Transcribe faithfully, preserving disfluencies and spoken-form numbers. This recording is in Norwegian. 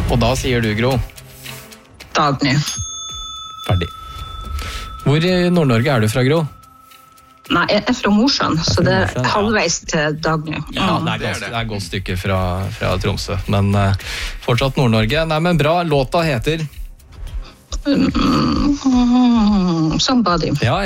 Og da sier du, Gro? Dagny. Ferdig. Hvor i Nord-Norge er du fra, Gro? Nei, jeg er fra Mosjøen, så det er halvveis til Dagny. Ja, det er, godt, det er et godt stykke fra, fra Tromsø, men uh, fortsatt Nord-Norge. Nei, men bra, låta heter... Mm, somebody. Ja,